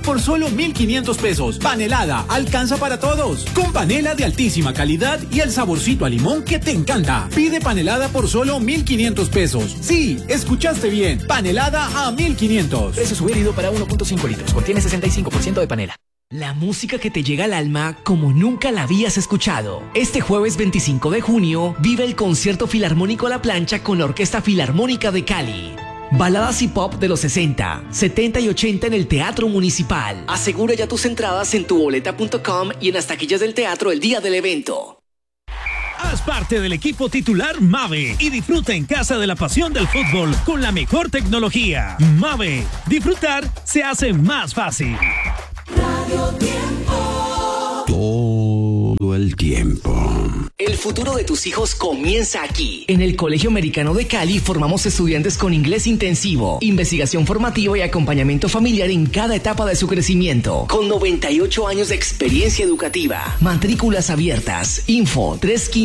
por solo 1.500 pesos. Panelada alcanza para todos. Con panela de altísima calidad y el saborcito a limón que te encanta. Pide panelada por solo 1.500 pesos. Sí, escuchaste bien. Panelada a 1.500. Precio sugerido para 1.5 litros. Contiene 65% de panela. La música que te llega al alma como nunca la habías escuchado. Este jueves 25 de junio vive el concierto filarmónico a la plancha con la Orquesta Filarmónica de Cali. Baladas y pop de los 60, 70 y 80 en el Teatro Municipal. Asegura ya tus entradas en tuboleta.com y en las taquillas del teatro el día del evento. Haz parte del equipo titular Mave y disfruta en casa de la pasión del fútbol con la mejor tecnología. Mave, disfrutar se hace más fácil. Radio Tiempo. Todo el tiempo. El futuro de tus hijos comienza aquí. En el Colegio Americano de Cali formamos estudiantes con inglés intensivo, investigación formativa y acompañamiento familiar en cada etapa de su crecimiento. Con 98 años de experiencia educativa. Matrículas abiertas. Info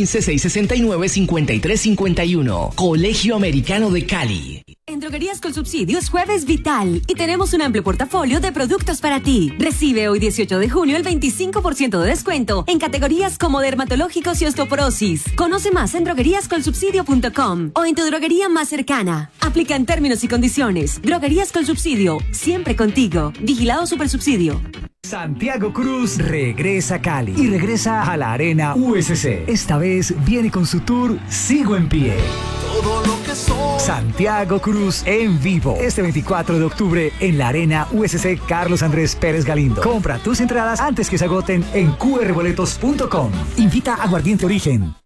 315-669-5351. Colegio Americano de Cali. En Droguerías con Subsidios, Jueves Vital. Y tenemos un amplio portafolio de productos para ti. Recibe hoy 18 de junio el 25% de descuento en categorías como dermatológicos y osteoporosis. Conoce más en drogueríascolsubsidio.com o en tu droguería más cercana. Aplican términos y condiciones. Droguerías con Subsidio, siempre contigo. Vigilado Supersubsidio. Santiago Cruz regresa a Cali y regresa a la Arena USC. Esta vez viene con su tour Sigo en Pie. Todo lo que soy. Santiago Cruz en vivo. Este 24 de octubre en la Arena USC Carlos Andrés Pérez Galindo. Compra tus entradas antes que se agoten en qrboletos.com. Invita a Aguardiente Origen.